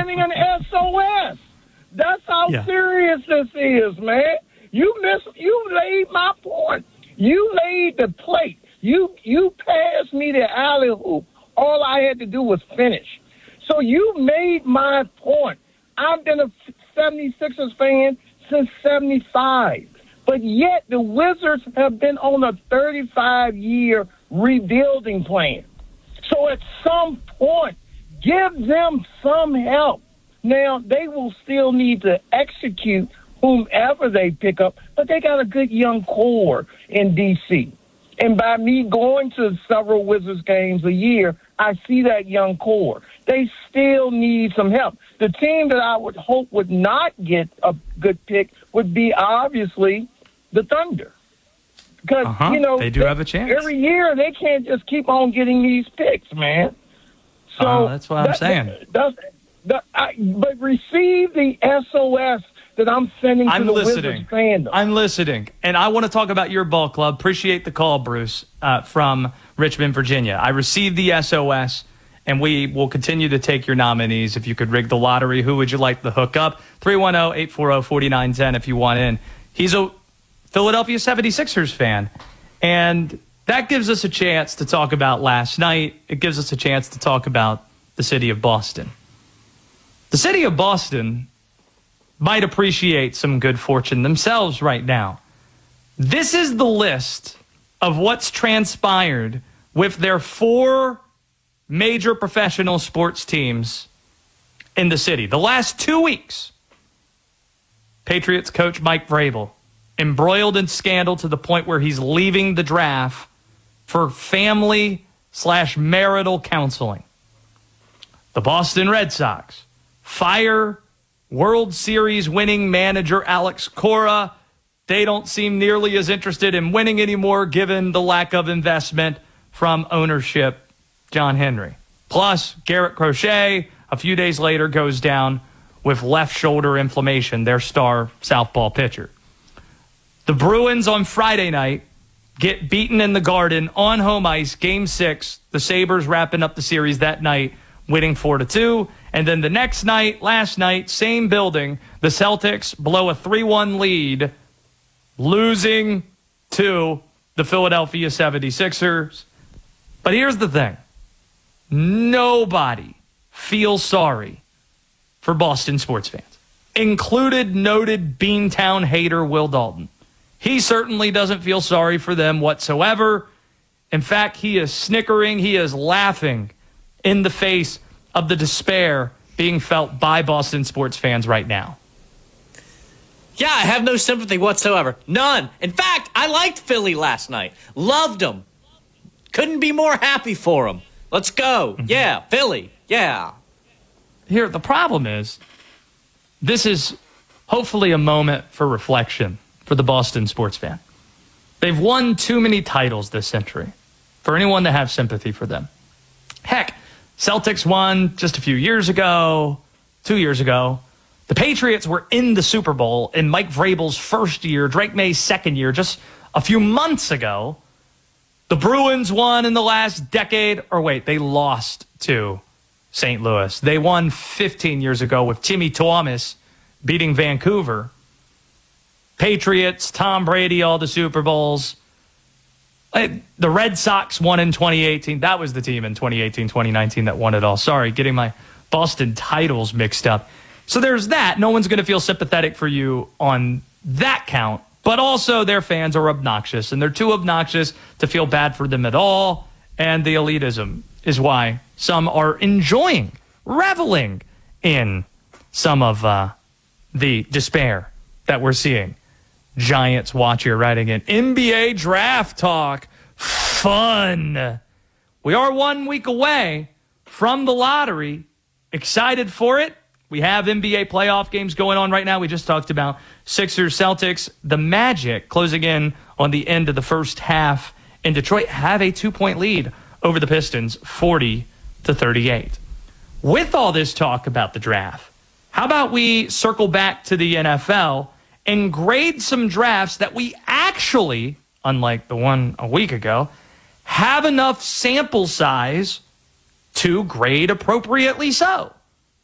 sending an SOS. That's how serious this is, man. You laid my point. You laid the plate. You passed me the alley hoop. All I had to do was finish. So you made my point. I've been a 76ers fan since 75. But yet the Wizards have been on a 35-year rebuilding plan. So at some point, give them some help. Now, they will still need to execute whomever they pick up, but they got a good young core in D.C. And by me going to several Wizards games a year, I see that young core. They still need some help. The team that I would hope would not get a good pick would be obviously the Thunder. Because, they do have a chance. Every year, they can't just keep on getting these picks, man. So that's what I'm saying. But receive the SOS that I'm sending to the Wizards fandom. I'm listening. And I want to talk about your ball club. Appreciate the call, Bruce, from Richmond, Virginia. I received the SOS, and we will continue to take your nominees. If you could rig the lottery, who would you like to hook up? 310-840-4910 if you want in. He's a Philadelphia 76ers fan. And that gives us a chance to talk about last night. It gives us a chance to talk about the city of Boston. The city of Boston might appreciate some good fortune themselves right now. This is the list of what's transpired with their 4 major professional sports teams in the city. The last 2 weeks, Patriots coach Mike Vrabel embroiled in scandal to the point where he's leaving the draft for family/marital counseling. The Boston Red Sox fire World Series winning manager Alex Cora. They don't seem nearly as interested in winning anymore given the lack of investment from ownership John Henry. Plus, Garrett Crochet, a few days later, goes down with left shoulder inflammation, their star southpaw pitcher. The Bruins on Friday night get beaten in the Garden on home ice, Game 6. The Sabres wrapping up the series that night, winning 4-2. And then the next night, last night, same building, the Celtics blow a 3-1 lead, losing to the Philadelphia 76ers. But here's the thing. Nobody feels sorry for Boston sports fans, included noted Beantown hater Will Dalton. He certainly doesn't feel sorry for them whatsoever. In fact, he is snickering, he is laughing in the face of the despair being felt by Boston sports fans right now. Yeah, I have no sympathy whatsoever. None. In fact, I liked Philly last night. Loved them. Couldn't be more happy for them. Let's go. Mm-hmm. Yeah, Philly. Yeah. Here, the problem is, this is hopefully a moment for reflection for the Boston sports fan. They've won too many titles this century for anyone to have sympathy for them. Heck, Celtics won just a few years ago, 2 years ago. The Patriots were in the Super Bowl in Mike Vrabel's first year, Drake May's second year, just a few months ago. The Bruins won in the last decade. Or wait, they lost to St. Louis. They won 15 years ago with Timmy Thomas beating Vancouver. Patriots, Tom Brady, all the Super Bowls. The Red Sox won in 2018. That was the team in 2018, 2019 that won it all. Sorry, getting my Boston titles mixed up. So there's that. No one's going to feel sympathetic for you on that count. But also their fans are obnoxious, and they're too obnoxious to feel bad for them at all. And the elitism is why some are enjoying, reveling in some of the despair that we're seeing. Giants watcher writing in, NBA draft talk, fun. We are 1 week away from the lottery. Excited for it. We have NBA playoff games going on right now. We just talked about Sixers, Celtics. The Magic closing in on the end of the first half in Detroit have a 2-point lead over the Pistons, 40-38. With all this talk about the draft, how about we circle back to the NFL and grade some drafts that we actually, unlike the one a week ago, have enough sample size to grade appropriately so.